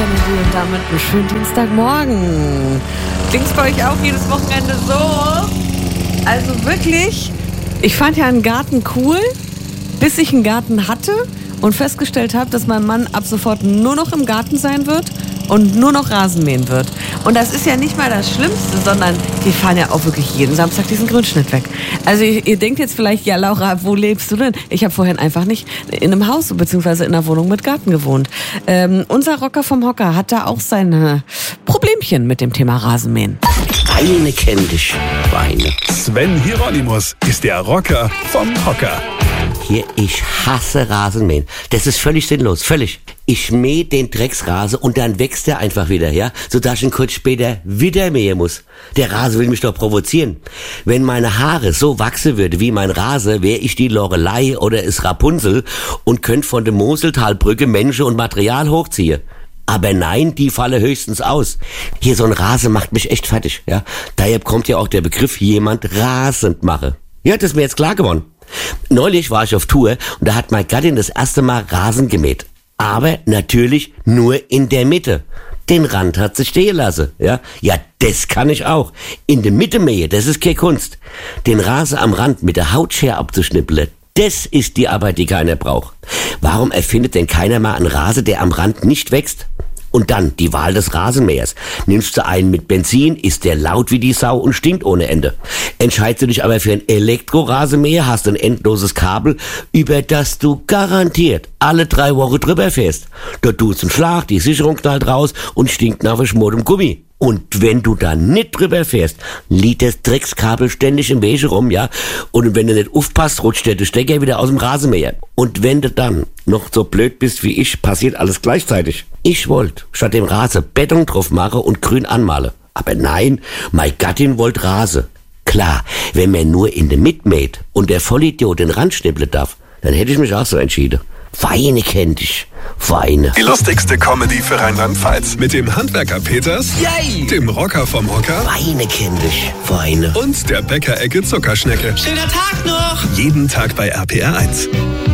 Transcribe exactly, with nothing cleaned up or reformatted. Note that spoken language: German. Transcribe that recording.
Kennedy und damit einen schönen Dienstagmorgen. Klingt's bei euch auch jedes Wochenende so? Also wirklich, ich fand ja einen Garten cool, bis ich einen Garten hatte und festgestellt habe, dass mein Mann ab sofort nur noch im Garten sein wird und nur noch Rasen mähen wird. Und das ist ja nicht mal das Schlimmste, sondern die fahren ja auch wirklich jeden Samstag diesen Grünschnitt weg. Also ihr, ihr denkt jetzt vielleicht, ja Laura, wo lebst du denn? Ich habe vorhin einfach nicht in einem Haus bzw. in einer Wohnung mit Garten gewohnt. Ähm, unser Rocker vom Hocker hat da auch seine Problemchen mit dem Thema Rasenmähen. Weine kenn dich, Weine. Sven Hieronymus ist der Rocker vom Hocker. Hier, ich hasse Rasenmähen. Das ist völlig sinnlos, völlig. Ich mähe den Drecksrasen und dann wächst er einfach wieder, ja? Sodass ich ihn kurz später wieder mähen muss. Der Rasen will mich doch provozieren. Wenn meine Haare so wachsen würde wie mein Rasen, wäre ich die Lorelei oder es Rapunzel und könnte von der Moseltalbrücke Menschen und Material hochziehen. Aber nein, die falle höchstens aus. Hier, so ein Rasen macht mich echt fertig, ja? Daher kommt ja auch der Begriff jemand rasend mache. Ja, das ist mir jetzt klar geworden. Neulich war ich auf Tour und da hat meine Gattin das erste Mal Rasen gemäht. Aber natürlich nur in der Mitte. Den Rand hat sie stehen lassen, ja. Ja, das kann ich auch. In der Mitte mähen, das ist keine Kunst. Den Rasen am Rand mit der Hautschere abzuschnippeln, das ist die Arbeit, die keiner braucht. Warum erfindet denn keiner mal einen Rasen, der am Rand nicht wächst? Und dann die Wahl des Rasenmähers. Nimmst du einen mit Benzin, ist der laut wie die Sau und stinkt ohne Ende. Entscheidest du dich aber für einen Elektrorasenmäher, hast ein endloses Kabel, über das du garantiert alle drei Wochen drüber fährst. Da tut's einen Schlag, die Sicherung knallt raus und stinkt nach verschmortem Gummi. Und wenn du da nicht drüber fährst, liegt das Dreckskabel ständig im Wege rum, ja? Und wenn du nicht aufpasst, rutscht der Stecker wieder aus dem Rasenmäher. Und wenn du dann noch so blöd bist wie ich, passiert alles gleichzeitig. Ich wollte statt dem Rasen Beton drauf machen und grün anmalen. Aber nein, meine Gattin wollte Rasen. Klar, wenn man nur in der Mitte mäht und der Vollidiot den Rand schnippeln darf, dann hätte ich mich auch so entschieden. Weine kenn dich, Weine. Die lustigste Comedy für Rheinland-Pfalz mit dem Handwerker Peters, Yay! dem Rocker vom Hocker Weine kenn dich, Weine. und der Bäckerecke Zuckerschnecke. Schöner Tag noch! Jeden Tag bei R P R eins.